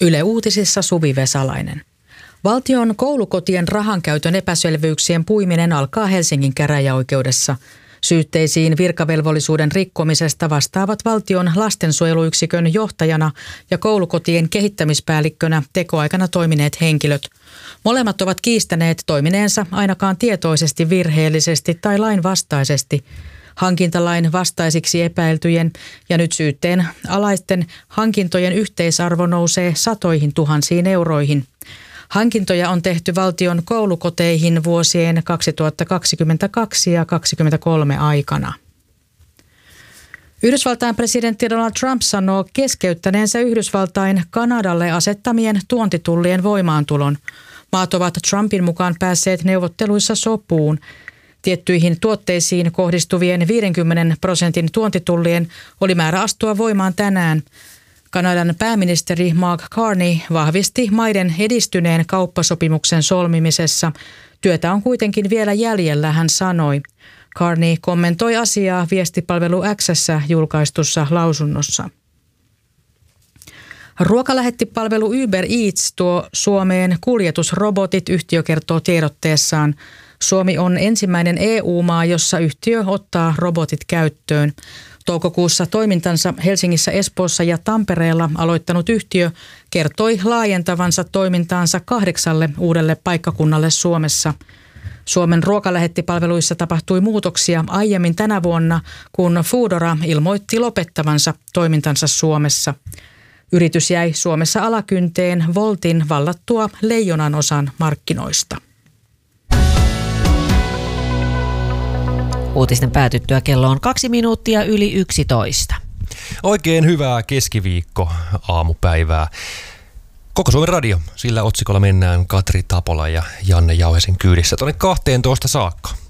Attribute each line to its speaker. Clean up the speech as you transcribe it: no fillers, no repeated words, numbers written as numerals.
Speaker 1: Yle Uutisissa Suvi Vesalainen. Valtion koulukotien rahankäytön epäselvyyksien puiminen alkaa Helsingin käräjäoikeudessa. Syytteisiin virkavelvollisuuden rikkomisesta vastaavat valtion lastensuojeluyksikön johtajana ja koulukotien kehittämispäällikkönä tekoaikana toimineet henkilöt. Molemmat ovat kiistäneet toimineensa ainakaan tietoisesti, virheellisesti tai lainvastaisesti. Hankintalain vastaisiksi epäiltyjen ja nyt syytteen alaisten hankintojen yhteisarvo nousee satoihin tuhansiin euroihin. Hankintoja on tehty valtion koulukoteihin vuosien 2022 ja 2023 aikana. Yhdysvaltain presidentti Donald Trump sanoo keskeyttäneensä Yhdysvaltain Kanadalle asettamien tuontitullien voimaantulon. Maat ovat Trumpin mukaan päässeet neuvotteluissa sopuun. Tiettyihin tuotteisiin kohdistuvien 50% tuontitullien oli määrä astua voimaan tänään. Kanadan pääministeri Mark Carney vahvisti maiden edistyneen kauppasopimuksen solmimisessa. Työtä on kuitenkin vielä jäljellä, hän sanoi. Carney kommentoi asiaa viestipalvelu X:ssä julkaistussa lausunnossa. Ruokalähettipalvelu Uber Eats tuo Suomeen kuljetusrobotit, yhtiö kertoo tiedotteessaan. Suomi on ensimmäinen EU-maa, jossa yhtiö ottaa robotit käyttöön. Toukokuussa toimintansa Helsingissä, Espoossa ja Tampereella aloittanut yhtiö kertoi laajentavansa toimintaansa 8 uudelle paikkakunnalle Suomessa. Suomen ruokalähettipalveluissa tapahtui muutoksia aiemmin tänä vuonna, kun Foodora ilmoitti lopettavansa toimintansa Suomessa. Yritys jäi Suomessa alakynteen Woltin vallattua leijonanosan markkinoista.
Speaker 2: Uutisten päätyttyä kello on 2 minuuttia yli 11.
Speaker 3: Oikein hyvää keskiviikko aamupäivää. Koko Suomen radio, sillä otsikolla mennään Katri Tapola ja Janne Jauhesen kyydissä tuonne 12 saakka.